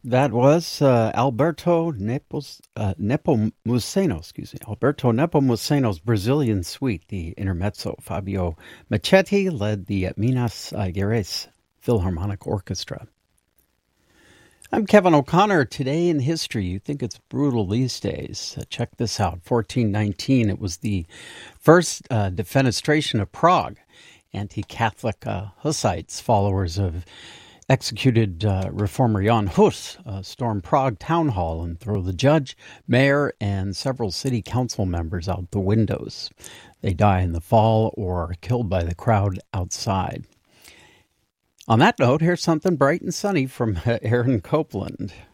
That was Alberto Nepomuceno, Alberto Nepomuceno's Brazilian Suite, the intermezzo. Fabio Machetti led the Minas Gerais Philharmonic Orchestra. I'm Kevin O'Connor. Today in history, you think it's brutal these days. Check this out. 1419, it was the first defenestration of Prague. Anti-Catholic Hussites, followers of executed reformer Jan Hus, stormed Prague town hall and throw the judge, mayor, and several city council members out the windows. They die in the fall or are killed by the crowd outside. On that note, here's something bright and sunny from Aaron Copeland.